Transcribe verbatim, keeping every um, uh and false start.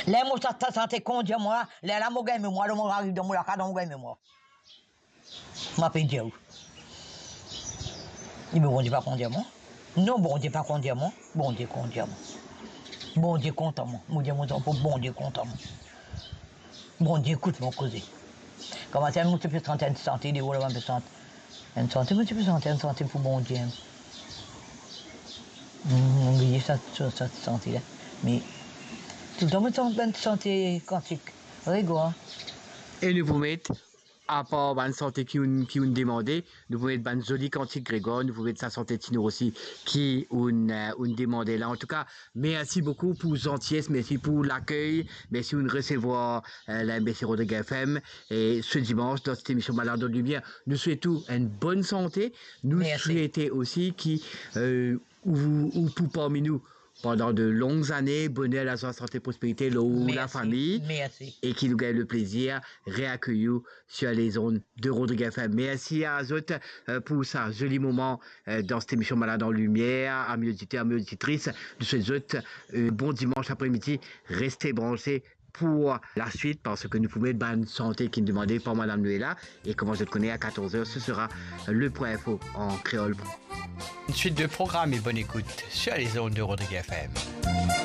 Les mots ça santé con Dieu moi, les la mo gagne moi, le mo arrive dans mon la cadre, mo gagne moi. M'a pas Dieu. Il me bon Dieu pas con Dieu moi. Non bon Dieu pas con Dieu moi, bon Dieu con Dieu moi. Bon Dieu content moi, mon Dieu mon pour bon Dieu content moi. Bon Dieu écoute mon causé. Comment ça nous peut trente santé de voilà peut santé. Une santé mais tu peux santé une santé pour bon Dieu. On oublie ça ça santé là. Mais tout le temps, on est en pleine santé quantique. Rigole. Et nous vous mettons, à part la santé qui nous qui nous demandé, nous vous mettons une jolie quantique Grégoire, nous vous mettons sa santé Tino aussi qui nous nous demandé là. En tout cas, merci beaucoup pour gentillesse, merci pour l'accueil, merci pour nous recevoir euh, la M B C Rodriguez F M. Et ce dimanche, dans cette émission Malade de Lumière, nous souhaitons une bonne santé. Nous souhaitons aussi qui, euh, ou, ou pour parmi nous, pendant de longues années, bonheur, la joie, santé, prospérité, là où la famille. Merci. Et qui nous gagne le plaisir réaccueillir sur les zones de Rodriguez F M. Merci à eux euh, pour ça joli moment euh, dans cette émission Malade en Lumière. Amis auditeurs, amis auditrices, nous souhaitons un bon dimanche après-midi. Restez branchés pour la suite parce que nous pouvons être bonne santé qui nous demandait par Madame Noëlla. Et comment je te connais à quatorze heures, ce sera le point info en créole. Une suite de programmes et bonne écoute sur les zones de Rodriguez F M.